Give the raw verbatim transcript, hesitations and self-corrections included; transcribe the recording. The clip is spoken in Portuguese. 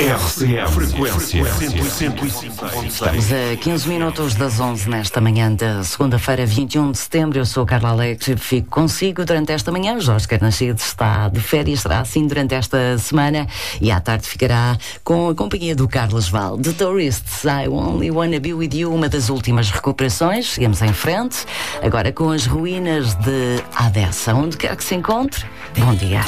R C M, frequência cento e cinco. Estamos a quinze minutos das onze nesta manhã da segunda-feira, vinte e um de setembro. Eu sou a Carla Alex e fico consigo durante esta manhã. Jorge Carnacedo está de férias, será assim durante esta semana, e à tarde ficará com a companhia do Carlos Val. The Tourists, I Only Wanna Be With You, uma das últimas recuperações. Seguimos em frente, agora com as ruínas de Adessa. Onde quer que se encontre, bom dia.